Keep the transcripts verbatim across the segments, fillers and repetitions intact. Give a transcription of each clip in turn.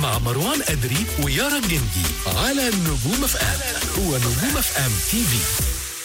مع مروان أدري ويارا الجندي على نجوم اف ام ونجوم اف ام تي في.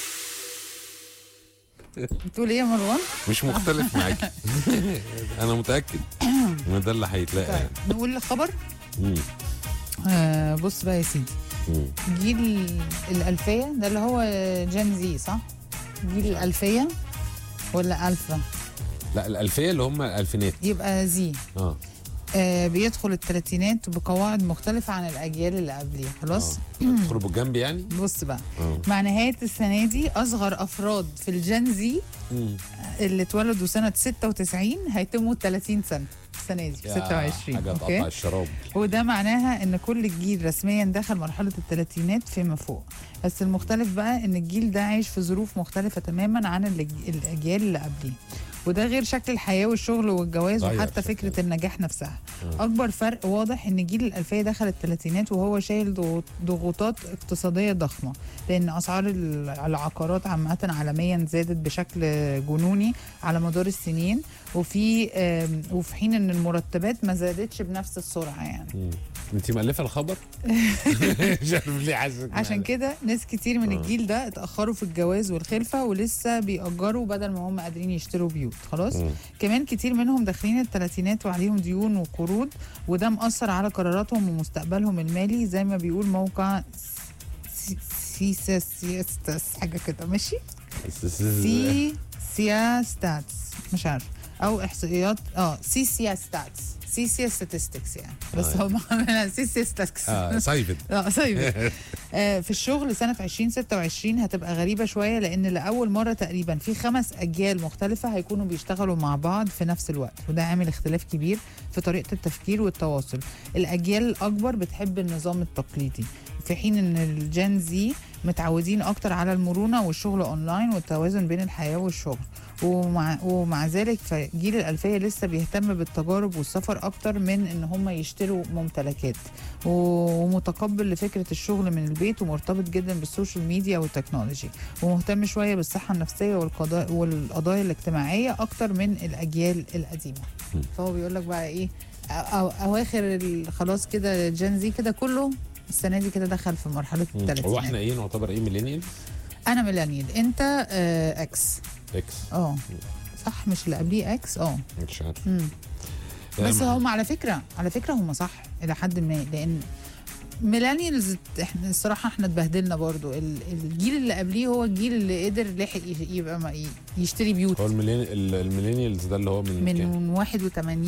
بتقول ايه يا مروان؟ مش مختلف معاكي. انا متاكد ان ده اللي هيتلاقى. طيب يعني نقول الخبر. مم. آه بص بقى يا سيدي، مم. جيل الألفية ده اللي هو جين زي صح؟ جيل الألفية ولا ألفا؟ لا الالفيه اللي هم الالفينات. يبقى زي اه آه بيدخل الثلاثينات بقواعد مختلفة عن الأجيال اللي قبليه. خلاص ادخلوا بالجنب يعني. بص بقى، اه مع نهاية السنة دي أصغر أفراد في الجين زي مم. اللي اتولدوا سنة ستة وتسعين هيتموا ثلاثين سنة السنة دي في يا ستة وعشرين. حاجه تقطع الشراب. وده معناها ان كل الجيل رسميا دخل مرحله الثلاثينات فيما فوق، بس المختلف بقى ان الجيل ده عايش في ظروف مختلفه تماما عن الج- الاجيال اللي قبليه، وده غير شكل الحياه والشغل والجواز غير وحتى شكل. فكره النجاح نفسها. آه. اكبر فرق واضح ان جيل الالفيه دخل الثلاثينات وهو شايل ضغوط- ضغوطات اقتصاديه ضخمه، لان اسعار ال- العقارات عامه عالميا زادت بشكل جنوني على مدار السنين، وفي آم، وفي حين ان المرتبات ما زادتش بنفس السرعه يعني. مم. انت مؤلفه الخبر؟ مش عارف ليه حاسس عشان كده ناس كتير من آه. الجيل ده اتأخروا في الجواز والخلفة ولسه بيأجروا بدل ما هم قادرين يشتروا بيوت. خلاص مم. كمان كتير منهم داخلين الثلاثينات وعليهم ديون وقروض، وده مأثر على قراراتهم ومستقبلهم المالي زي ما بيقول موقع سي- سيسا سيستس حاجة كده ماشي. سي سياستاتس مش عارف او احصائيات اه سي سياستاتس سي سي statistics يعني، بس آه. هم عاملينها سي statistics. اه سايفد. اه طيب. آه في الشغل سنة ألفين وستة وعشرين هتبقى غريبة شوية، لأن لأول مرة تقريبا في خمس أجيال مختلفة هيكونوا بيشتغلوا مع بعض في نفس الوقت، وده عامل اختلاف كبير في طريقة التفكير والتواصل. الأجيال الأكبر بتحب النظام التقليدي، في حين ان الجين زي متعودين اكتر على المرونه والشغل اونلاين والتوازن بين الحياه والشغل. ومع, ومع ذلك فجيل الألفية لسه بيهتم بالتجارب والسفر أكتر من إن هم يشتروا ممتلكات، ومتقبل لفكرة الشغل من البيت ومرتبط جدا بالسوشيال ميديا والتكنولوجي، ومهتم شوية بالصحة النفسية والقضاء والقضايا الاجتماعية أكتر من الأجيال القديمة. فهو بيقول لك بقى إيه أو أواخر ال- خلاص كده جين زي كده كله السنة دي كده دخل في مرحلة هو الثلاثينات. احنا ايه نعتبر ايه ميلينيال؟ أنا ميلانيال، أنت آه اكس. اكس. اه صح، مش اللي قبليه اكس. اه مش عارف. مم. بس أم- هم على فكره على فكره هم صح الى حد ما، لان ميلانيالز احنا الصراحه احنا اتبهدلنا برضو. ال- الجيل اللي قبليه هو الجيل اللي قدر لحق ي- يبقى ما- يشتري بيوت هو الميلينيالز ده اللي هو من كام؟ من واحد وثمانين